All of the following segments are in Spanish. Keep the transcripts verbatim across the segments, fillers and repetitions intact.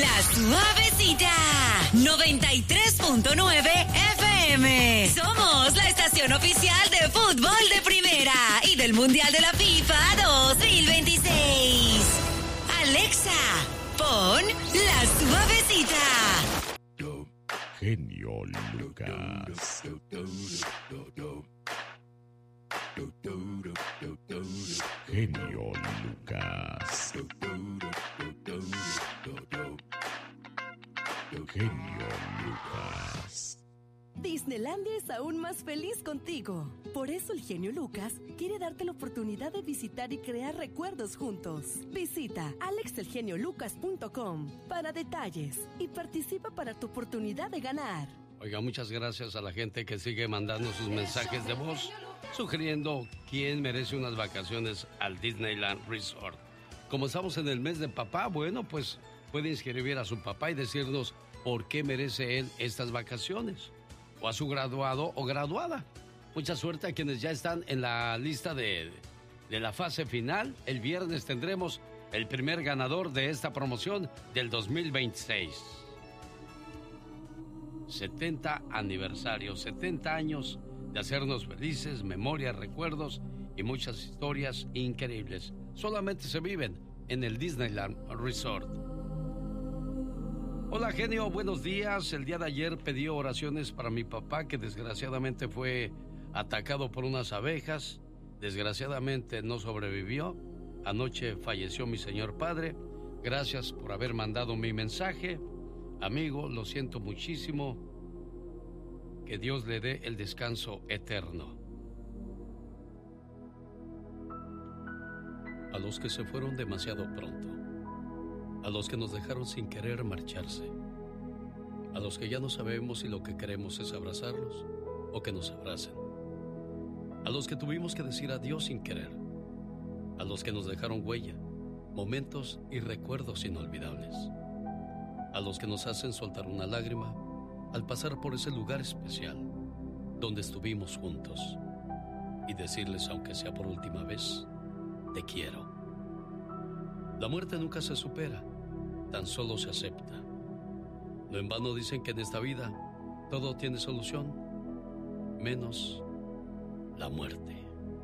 La Suavecita, noventa y tres punto nueve F M. Somos la estación oficial de fútbol de primera y del Mundial de la FIFA dos mil veintiséis. Alexa, pon La Suavecita. Genio Lucas. Genio Lucas. Genio Lucas. Disneylandia es aún más feliz contigo. Por eso el genio Lucas quiere darte la oportunidad de visitar y crear recuerdos juntos. Visita alex el genio lucas punto com para detalles y participa para tu oportunidad de ganar. Oiga, muchas gracias a la gente que sigue mandando sus mensajes de voz sugiriendo quién merece unas vacaciones al Disneyland Resort. Como estamos en el mes de papá, bueno, pues puede inscribir a su papá y decirnos por qué merece él estas vacaciones. O a su graduado o graduada. Mucha suerte a quienes ya están en la lista de, de la fase final. El viernes tendremos el primer ganador de esta promoción del dos mil veintiséis. setenta aniversario, setenta años de hacernos felices, memorias, recuerdos y muchas historias increíbles. Solamente se viven en el Disneyland Resort. Hola, genio, buenos días. El día de ayer pedí oraciones para mi papá, que desgraciadamente fue atacado por unas abejas. Desgraciadamente no sobrevivió. Anoche falleció mi señor padre. Gracias por haber mandado mi mensaje. Amigo, lo siento muchísimo. Que Dios le dé el descanso eterno. A los que se fueron demasiado pronto. A los que nos dejaron sin querer marcharse. A los que ya no sabemos si lo que queremos es abrazarlos o que nos abracen. A los que tuvimos que decir adiós sin querer. A los que nos dejaron huella, momentos y recuerdos inolvidables. A los que nos hacen soltar una lágrima al pasar por ese lugar especial donde estuvimos juntos. Y decirles, aunque sea por última vez, te quiero. La muerte nunca se supera, tan solo se acepta. No en vano dicen que en esta vida todo tiene solución, menos la muerte.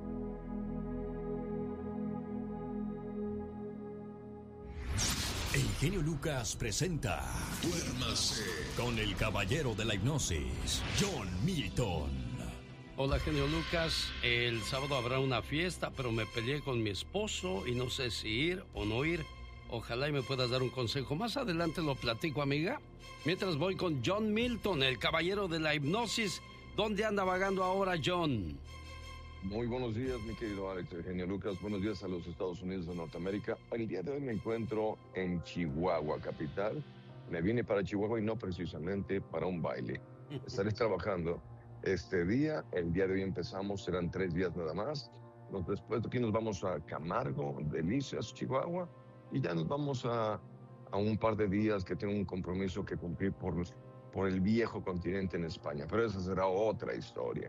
El genio Lucas presenta Duérmase con el caballero de la hipnosis, John Milton. Hola, genio Lucas. El sábado habrá una fiesta, pero me peleé con mi esposo y no sé si ir o no ir. Ojalá y me puedas dar un consejo. Más adelante lo platico, amiga. Mientras voy con John Milton, el caballero de la hipnosis. ¿Dónde anda vagando ahora, John? Muy buenos días, mi querido Alex, el genio Lucas. Buenos días a los Estados Unidos de Norteamérica. El día de hoy me encuentro en Chihuahua, capital. Me vine para Chihuahua y no precisamente para un baile. Estaré trabajando este día. El día de hoy empezamos, serán tres días nada más. Después de aquí nos vamos a Camargo, Delicias, Chihuahua. Y ya nos vamos a, a un par de días que tengo un compromiso que cumplir por, por el viejo continente en España. Pero esa será otra historia.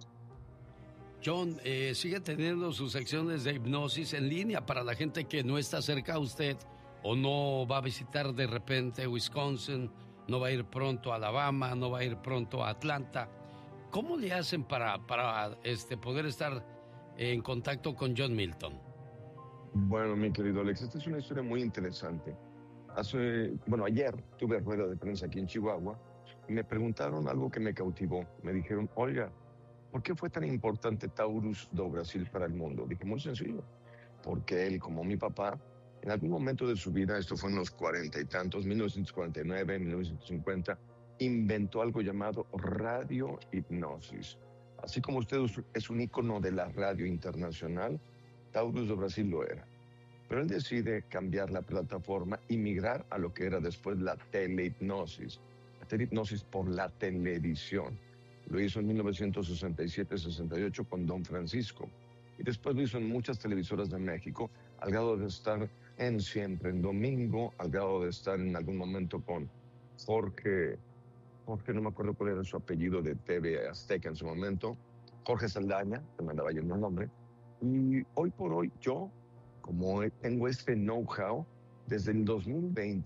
John, eh, sigue teniendo sus secciones de hipnosis en línea para la gente que no está cerca a usted o no va a visitar de repente Wisconsin, no va a ir pronto a Alabama, no va a ir pronto a Atlanta. ¿Cómo le hacen para, para este, poder estar en contacto con John Milton? Bueno, mi querido Alex, esta es una historia muy interesante. Hace, bueno, ayer tuve rueda de prensa aquí en Chihuahua y me preguntaron algo que me cautivó. Me dijeron, oiga, ¿por qué fue tan importante Taurus do Brasil para el mundo? Dije, muy sencillo, porque él, como mi papá, en algún momento de su vida, esto fue en los cuarenta y tantos, mil novecientos cuarenta y nueve, mil novecientos cincuenta, inventó algo llamado radiohipnosis. Así como usted es un ícono de la radio internacional, Taurus do Brasil lo era. Pero él decide cambiar la plataforma y migrar a lo que era después la telehipnosis. La telehipnosis por la televisión. Lo hizo en mil novecientos sesenta y siete sesenta y ocho con Don Francisco. Y después lo hizo en muchas televisoras de México, al grado de estar en Siempre en Domingo, al grado de estar en algún momento con Jorge, Jorge, no me acuerdo cuál era su apellido de T V Azteca en su momento, Jorge Saldaña, que me andaba yendo el nombre. Y hoy por hoy yo, como tengo este know-how, desde el dos mil veinte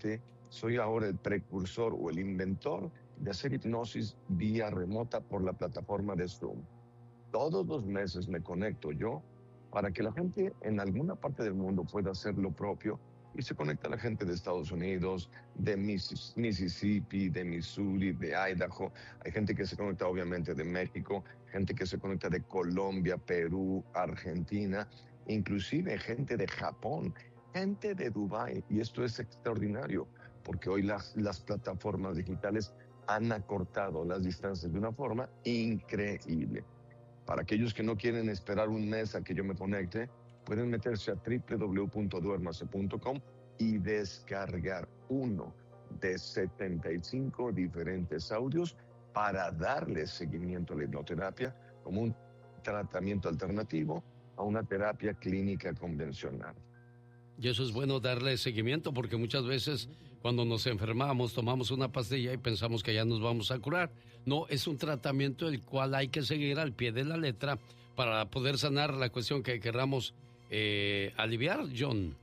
soy ahora el precursor o el inventor de hacer hipnosis vía remota por la plataforma de Zoom. Todos los meses me conecto yo para que la gente en alguna parte del mundo pueda hacer lo propio, y se conecta la gente de Estados Unidos, de Mississippi, de Missouri, de Idaho. Hay gente que se conecta obviamente de México, gente que se conecta de Colombia, Perú, Argentina, inclusive gente de Japón, gente de Dubái. Y esto es extraordinario, porque hoy las, las plataformas digitales han acortado las distancias de una forma increíble. Para aquellos que no quieren esperar un mes a que yo me conecte, pueden meterse a doble u doble u doble u punto duermase punto com y descargar uno de setenta y cinco diferentes audios para darle seguimiento a la hipnoterapia como un tratamiento alternativo a una terapia clínica convencional. Y eso es bueno, darle seguimiento, porque muchas veces cuando nos enfermamos tomamos una pastilla y pensamos que ya nos vamos a curar. No, es un tratamiento el cual hay que seguir al pie de la letra para poder sanar la cuestión que queramos eh, aliviar, John.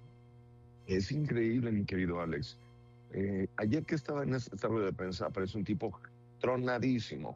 Es increíble, mi querido Alex. Eh, ayer que estaba en esta rueda de prensa aparece un tipo tronadísimo,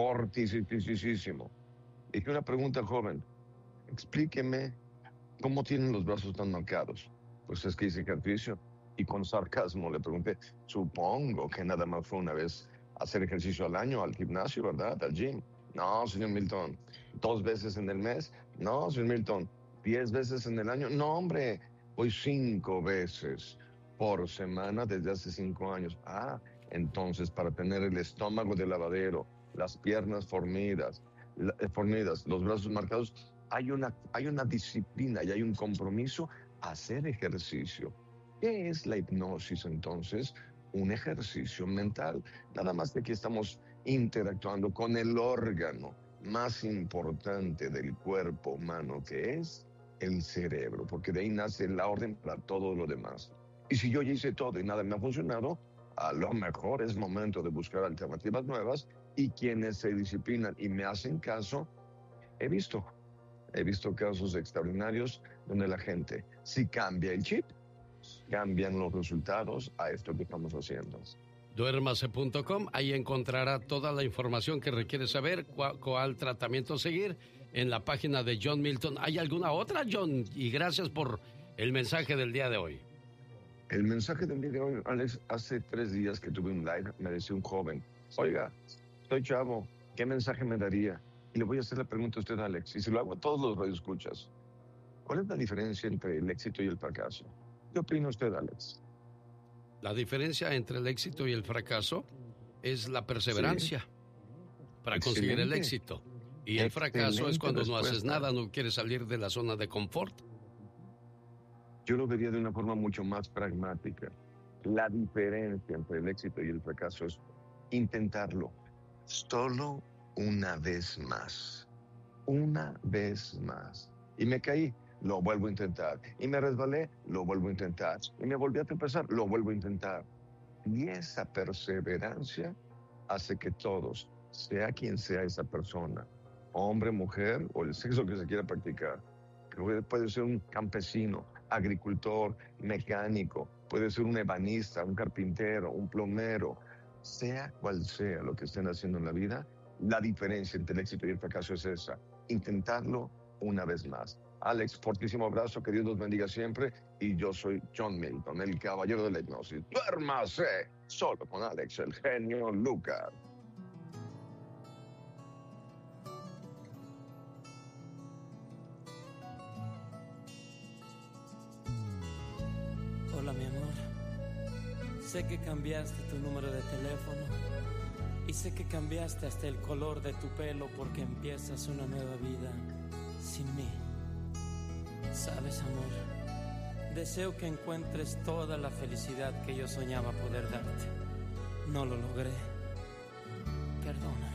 fortísimo. Dije una pregunta al joven: explíqueme cómo tienen los brazos tan marcados. Pues es que hice ejercicio. Y con sarcasmo le pregunté: supongo que nada más fue una vez hacer ejercicio al año, al gimnasio, ¿verdad? Al gym. No, señor Milton. ¿Dos veces en el mes? No, señor Milton. ¿Diez veces en el año? No, hombre. Voy cinco veces por semana desde hace cinco años. Ah, entonces para tener el estómago de lavadero, las piernas fornidas, la, eh, fornidas, los brazos marcados, hay una, hay una disciplina y hay un compromiso a hacer ejercicio. ¿Qué es la hipnosis entonces? Un ejercicio mental. Nada más de que estamos interactuando con el órgano más importante del cuerpo humano, que es el cerebro, porque de ahí nace la orden para todo lo demás. Y si yo ya hice todo y nada me ha funcionado, a lo mejor es momento de buscar alternativas nuevas, y quienes se disciplinan y me hacen caso, he visto, he visto casos extraordinarios donde la gente, si cambia el chip, cambian los resultados a esto que estamos haciendo. duermase punto com, ahí encontrará toda la información que requiere saber, cuál, cuál tratamiento seguir en la página de John Milton. ¿Hay alguna otra, John? Y gracias por el mensaje del día de hoy. El mensaje del día de hoy, Alex, hace tres días que tuve un live, me decía un joven: oiga, estoy chavo, ¿qué mensaje me daría? Y le voy a hacer la pregunta a usted, Alex, y se lo hago a todos los radioescuchas. ¿Cuál es la diferencia entre el éxito y el fracaso? ¿Qué opina usted, Alex? La diferencia entre el éxito y el fracaso es la perseverancia, sí, para Excelente. conseguir el éxito. Y el Excelente fracaso es cuando respuesta. no haces nada, no quieres salir de la zona de confort. Yo lo vería de una forma mucho más pragmática. La diferencia entre el éxito y el fracaso es intentarlo solo una vez más. Una vez más. Y me caí, lo vuelvo a intentar. Y me resbalé, lo vuelvo a intentar. Y me volví a tropezar, lo vuelvo a intentar. Y esa perseverancia hace que todos, sea quien sea esa persona, hombre, mujer o el sexo que se quiera practicar, puede, puede ser un campesino, agricultor, mecánico, puede ser un ebanista, un carpintero, un plomero, sea cual sea lo que estén haciendo en la vida, la diferencia entre el éxito y el fracaso es esa: intentarlo una vez más. Alex, fortísimo abrazo, que Dios los bendiga siempre, y yo soy John Milton, el caballero de la hipnosis. Duérmase solo con Alex, el genio Lucas. Hola, mi amor. Sé que cambiaste tu número de teléfono y sé que cambiaste hasta el color de tu pelo porque empiezas una nueva vida sin mí. Sabes, amor, deseo que encuentres toda la felicidad que yo soñaba poder darte. No lo logré. Perdona.